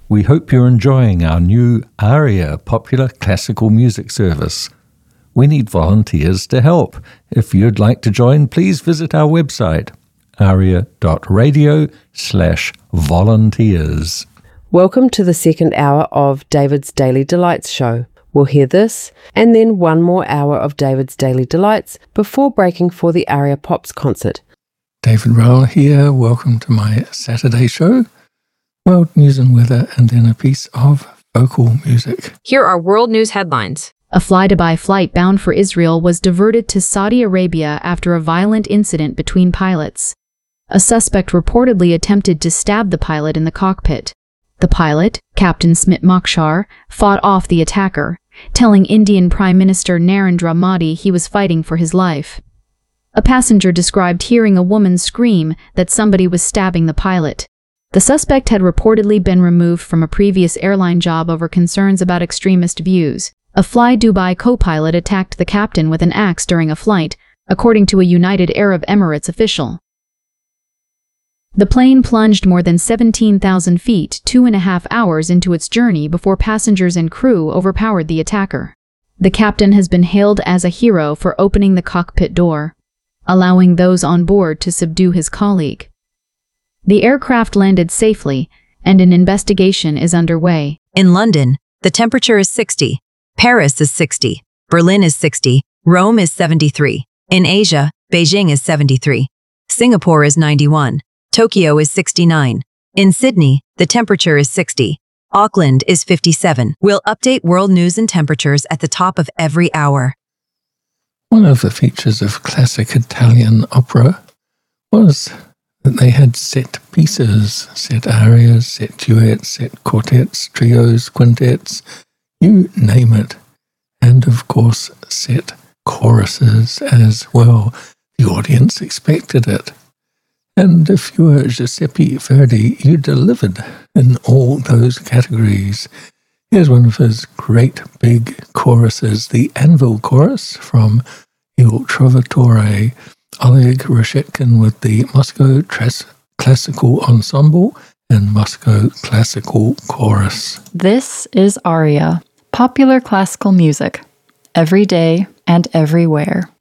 We hope you're enjoying our new ARIA popular classical music service. We need volunteers to help. If you'd like to join, please visit our website, aria.radio/volunteers. Welcome to the second hour of David's Daily Delights show. We'll hear this, and then one more hour of David's Daily Delights before breaking for the ARIA Pops concert. David Rowell here. Welcome to my Saturday show. World news and weather, and then a piece of vocal music. Here are world news headlines. A fly-to-buy flight bound for Israel was diverted to Saudi Arabia after a violent incident between pilots. A suspect reportedly attempted to stab the pilot in the cockpit. The pilot, Captain Smit Mokhtar, fought off the attacker, telling Indian Prime Minister Narendra Modi he was fighting for his life. A passenger described hearing a woman scream that somebody was stabbing the pilot. The suspect had reportedly been removed from a previous airline job over concerns about extremist views. A Fly Dubai co-pilot attacked the captain with an axe during a flight, according to a United Arab Emirates official. The plane plunged more than 17,000 feet, 2.5 hours into its journey before passengers and crew overpowered the attacker. The captain has been hailed as a hero for opening the cockpit door, allowing those on board to subdue his colleague. The aircraft landed safely, and an investigation is underway. In London, the temperature is 60. Paris is 60. Berlin is 60. Rome is 73. In Asia, Beijing is 73. Singapore is 91. Tokyo is 69. In Sydney, the temperature is 60. Auckland is 57. We'll update world news and temperatures at the top of every hour. One of the features of classic Italian opera was that they had set pieces, set arias, set duets, set quartets, trios, quintets, you name it. And of course, set choruses as well. The audience expected it. And if you were Giuseppe Verdi, you delivered in all those categories. Here's one of his great big choruses, the Anvil Chorus from Il Trovatore, Oleg Reshetkin with the Moscow Classical Ensemble and Moscow Classical Chorus. This is ARIA, popular classical music, every day and everywhere.